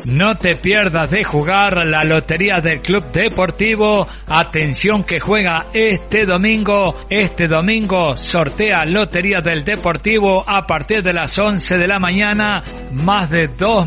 No te pierdas de jugar la lotería del Club Deportivo. Atención que juega este domingo. Este domingo sortea lotería del Deportivo a partir de las 11 de la mañana. Más de 2